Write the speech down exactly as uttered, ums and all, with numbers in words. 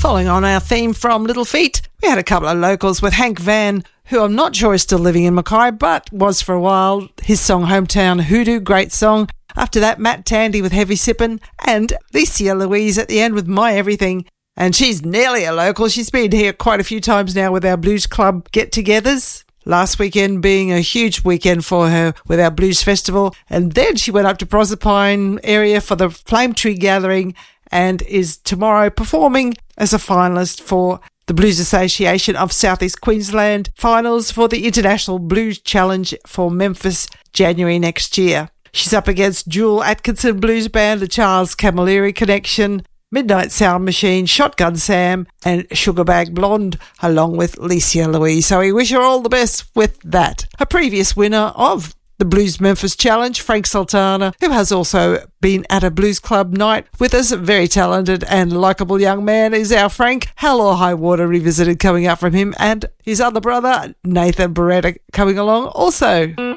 Following on our theme from Little Feat, we had a couple of locals with Hank Van, who I'm not sure is still living in Mackay, but was for a while. His song Hometown Hoodoo, great song. After that, Matt Tandy with Heavy Sippin', and Licia Louise at the end with My Everything. And she's nearly a local. She's been here quite a few times now with our Blues Club get-togethers. Last weekend being a huge weekend for her with our Blues Festival. And then she went up to Proserpine area for the Flame Tree Gathering and is tomorrow performing as a finalist for the Blues Association of South East Queensland finals for the International Blues Challenge for Memphis, January next year. She's up against Jewel Atkinson Blues Band, the Charles Camilleri Connection, Midnight Sound Machine, Shotgun Sam and Sugarbag Blonde, along with Licia Louise. So we wish her all the best with that. A previous winner of the Blues Memphis Challenge, Frank Sultana, who has also been at a Blues Club night with us, a very talented and likeable young man, is our Frank. Hell or High Water revisited coming up from him, and his other brother, Nathan Beretta, coming along also.